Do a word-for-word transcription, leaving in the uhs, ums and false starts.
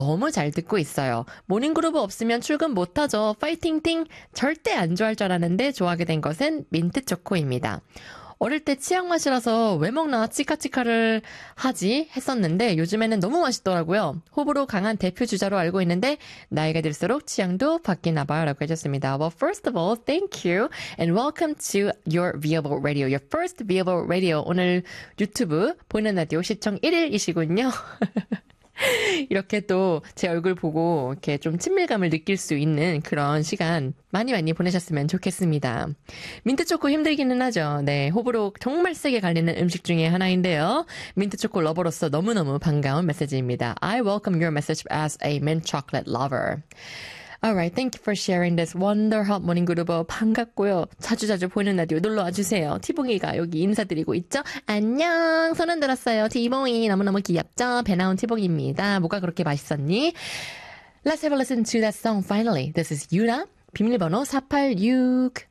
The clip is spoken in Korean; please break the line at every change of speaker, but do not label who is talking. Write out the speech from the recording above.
너무 잘 듣고 있어요. 모닝그루브 없으면 출근 못하죠. 파이팅팅! 절대 안 좋아할 줄 알았는데 좋아하게 된 것은 민트초코입니다. 어릴 때 치약 맛이라서 왜 먹나 치카치카를 하지 했었는데 요즘에는 너무 맛있더라고요. 호불호 강한 대표 주자로 알고 있는데 나이가 들수록 취향도 바뀌나 봐요 라고 해줬습니다. Well, first of all, thank you and welcome to your Viable Radio, your first Viable Radio. 오늘 유튜브 보이는 라디오 시청 일 일이시군요. 이렇게 또 제 얼굴 보고 이렇게 좀 친밀감을 느낄 수 있는 그런 시간 많이 많이 보내셨으면 좋겠습니다. 민트초코 힘들기는 하죠. 네, 호불호 정말 세게 갈리는 음식 중에 하나인데요. 민트초코 러버로서 너무너무 반가운 메시지입니다. I welcome your message as a mint chocolate lover. Alright, thank you for sharing this wonder hot morning 그루버 반갑고요. 자주자주 보이는 라디오 놀러와 주세요. 티봉이가 여기 인사드리고 있죠. 안녕, 손 흔들었어요. 티봉이 너무너무 귀엽죠. 배 나온 티봉입니다. 뭐가 그렇게 맛있었니? Let's have a listen to that song finally. This is Yuna, 비밀번호 사팔육.